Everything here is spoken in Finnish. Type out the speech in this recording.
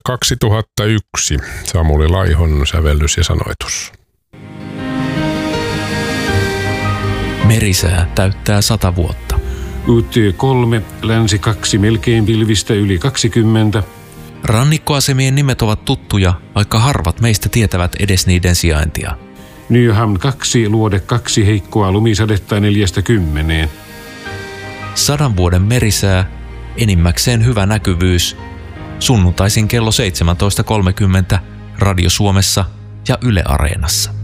2001. Samuli Laihon sävellys ja sanoitus. Merisää täyttää 100 vuotta. UT3, länsi 2, melkein pilvistä yli 20. Rannikkoasemien nimet ovat tuttuja, vaikka harvat meistä tietävät edes niiden sijaintia. Nyhamn 2, luode 2, heikkoa lumisadetta 4–10. 100 vuoden merisää, enimmäkseen hyvä näkyvyys. Sunnuntaisin kello 17.30 Radio Suomessa ja Yle Areenassa.